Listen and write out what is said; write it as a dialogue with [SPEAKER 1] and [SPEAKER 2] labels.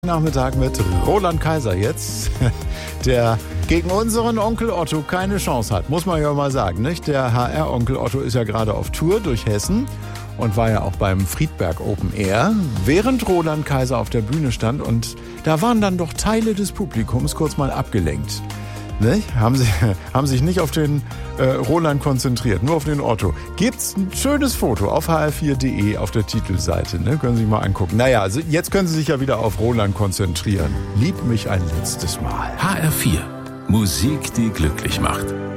[SPEAKER 1] Nachmittag mit Roland Kaiser jetzt, der gegen unseren Onkel Otto keine Chance hat, muss man ja mal sagen, nicht? Der HR-Onkel Otto ist ja gerade auf Tour durch Hessen und war ja auch beim Friedberg Open Air, während Roland Kaiser auf der Bühne stand, und da waren dann doch Teile des Publikums kurz mal abgelenkt. Nicht? Haben sich nicht auf den Roland konzentriert, nur auf den Otto. Gibt's ein schönes Foto auf hr4.de auf der Titelseite, ne? Können Sie sich mal angucken. Naja, also jetzt können Sie sich ja wieder auf Roland konzentrieren. Lieb mich ein letztes Mal.
[SPEAKER 2] HR4. Musik, die glücklich macht.